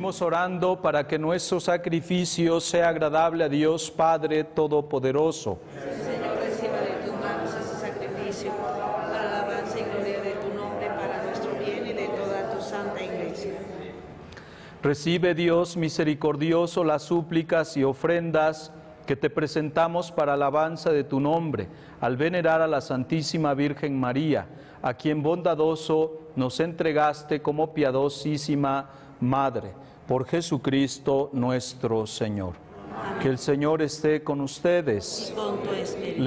Seguimos orando para que nuestro sacrificio sea agradable a Dios Padre Todopoderoso. Señor, reciba de tus manos ese sacrificio para la alabanza y gloria de tu nombre, para nuestro bien y de toda tu santa iglesia. Recibe, Dios misericordioso, las súplicas y ofrendas que te presentamos para alabanza de tu nombre, al venerar a la Santísima Virgen María, a quien bondadoso nos entregaste como piadosísima Madre, por Jesucristo nuestro Señor. Amén. Que el Señor esté con ustedes. Y con tu espíritu.